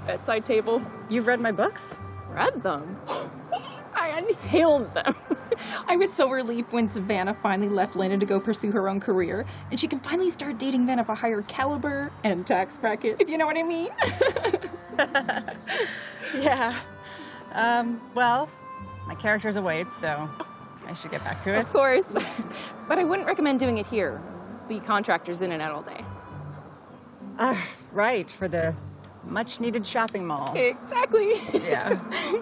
bedside table. You've read my books? Read them? I inhaled them. I was so relieved when Savannah finally left Lena to go pursue her own career, and she can finally start dating men of a higher caliber and tax bracket, if you know what I mean. Yeah. Well, my character's away, so I should get back to it. Of course. But I wouldn't recommend doing it here. The contractor's in and out all day. Right, for the much-needed shopping mall. Exactly. Yeah.